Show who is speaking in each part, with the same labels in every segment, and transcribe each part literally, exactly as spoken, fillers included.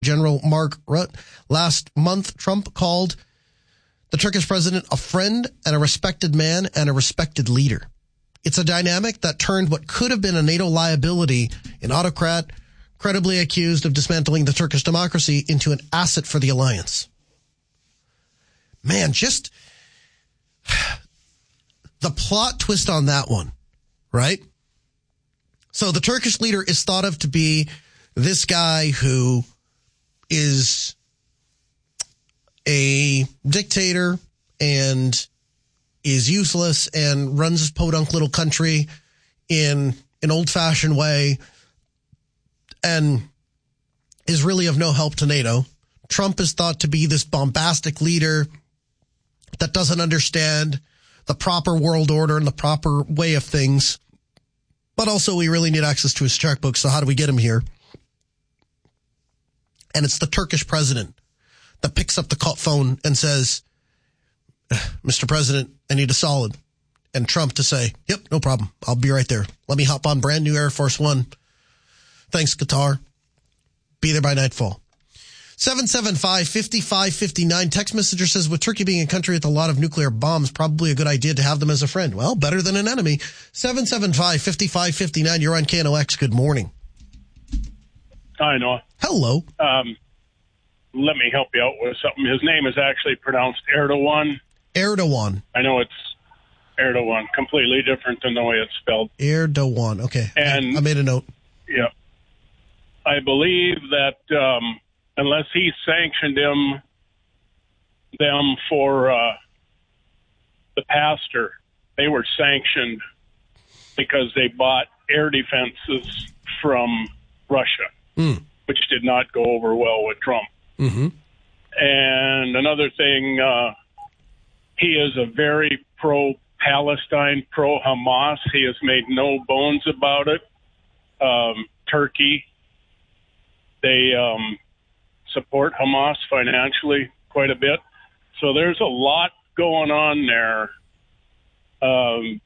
Speaker 1: General Mark Rutte. Last month, Trump called the Turkish president a friend and a respected man and a respected leader. It's a dynamic that turned what could have been a NATO liability, an autocrat credibly accused of dismantling the Turkish democracy, into an asset for the alliance. Man, just the plot twist on that one, right? So the Turkish leader is thought of to be this guy who is a dictator and is useless and runs his podunk little country in an old-fashioned way and is really of no help to NATO. Trump is thought to be this bombastic leader that doesn't understand the proper world order and the proper way of things. But also we really need access to his checkbook, so how do we get him here? And it's the Turkish president that picks up the phone and says, Mister President, I need a solid. And Trump to say, yep, no problem. I'll be right there. Let me hop on brand new Air Force One. Thanks, Qatar. Be there by nightfall. seven seven five, five five five nine. Text messenger says, with Turkey being a country with a lot of nuclear bombs, probably a good idea to have them as a friend. Well, better than an enemy. seven seven five, five five five nine. You're on K N O X. Good morning.
Speaker 2: Hi, Noah.
Speaker 1: Hello.
Speaker 2: Um, let me help you out with something. His name is actually pronounced Erdogan.
Speaker 1: Erdogan.
Speaker 2: I know it's Erdogan, completely different than the way it's spelled.
Speaker 1: Erdogan. Okay.
Speaker 2: And
Speaker 1: I made a note.
Speaker 2: Yeah. I believe that um, unless he sanctioned him, them for uh, the pastor, they were sanctioned because they bought air defenses from Russia, mm. which did not go over well with Trump.
Speaker 1: Mm-hmm.
Speaker 2: And another thing, uh, he is a very pro-Palestine, pro-Hamas. He has made no bones about it. Um, Turkey, they um, support Hamas financially quite a bit. So there's a lot going on there um,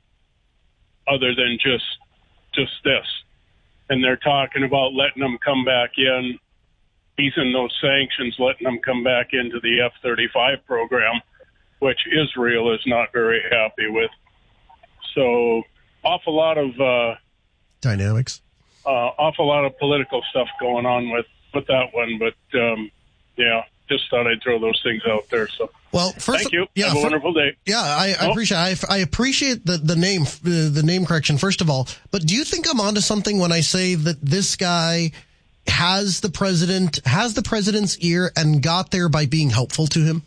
Speaker 2: other than just just this. And they're talking about letting them come back in, easing those sanctions, letting them come back into the F thirty-five program, which Israel is not very happy with. So awful lot of uh,
Speaker 1: dynamics,
Speaker 2: uh, awful lot of political stuff going on with, with that one. But, um, yeah, just thought I'd throw those things out there. So,
Speaker 1: well, first,
Speaker 2: thank you.
Speaker 1: Yeah,
Speaker 2: Have a
Speaker 1: for,
Speaker 2: wonderful day.
Speaker 1: Yeah, I, I oh. appreciate I, I appreciate the, the name the, the name correction, first of all. But do you think I'm onto something when I say that this guy has the president has the president's ear and got there by being helpful to him?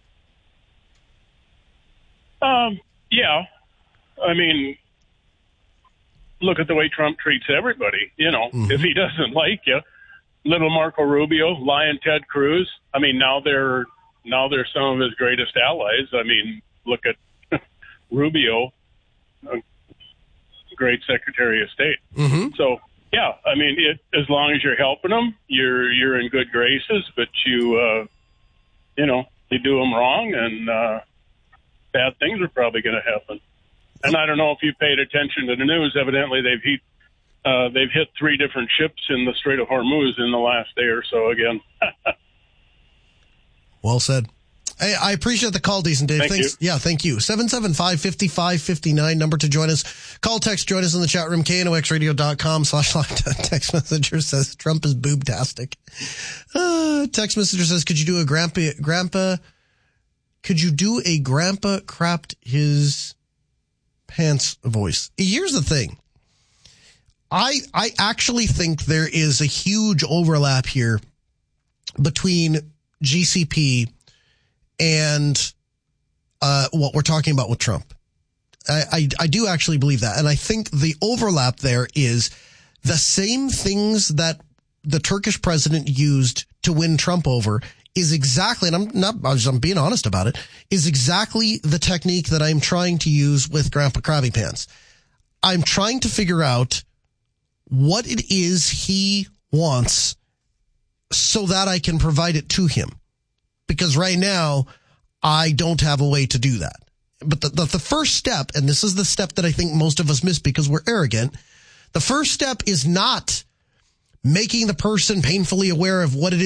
Speaker 2: Um, yeah. I mean, look at the way Trump treats everybody. You know, mm-hmm. if he doesn't like you, little Marco Rubio, Lion Ted Cruz. I mean, now they're now they're some of his greatest allies. I mean, look at Rubio, a great Secretary of State.
Speaker 1: Mm-hmm.
Speaker 2: So, yeah, I mean, it, as long as you're helping them, you're you're in good graces. But you, uh, you know, you do them wrong, and uh, bad things are probably going to happen. And I don't know if you paid attention to the news. Evidently, they've hit, uh, they've hit three different ships in the Strait of Hormuz in the last day or so again.
Speaker 1: Well said. Hey, I appreciate the call, Decent Dave.
Speaker 2: Thank
Speaker 1: Thanks.
Speaker 2: You.
Speaker 1: Yeah, thank you. seven seven five, five five five nine, number to join us. Call, text, join us in the chat room. K N O X radio dot com slash live. Text messenger says Trump is boobtastic. Uh, text messenger says, could you do a grandpa, grandpa, could you do a grandpa crapped his pants voice? Here's the thing. I, I actually think there is a huge overlap here between G C P and uh, what we're talking about with Trump. I, I, I do actually believe that. And I think the overlap there is the same things that the Turkish president used to win Trump over is exactly, and I'm not, I'm being honest about it, is exactly the technique that I'm trying to use with Grandpa Krabby Pants. I'm trying to figure out what it is he wants so that I can provide it to him. Because right now, I don't have a way to do that. But the, the, the first step, and this is the step that I think most of us miss because we're arrogant, the first step is not making the person painfully aware of what it